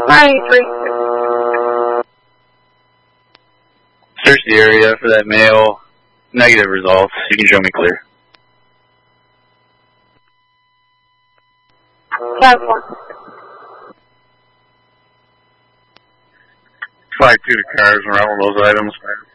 93. Search the area for that male. Negative results. You can show me clear. 5-1. 5-2 to cars around those items.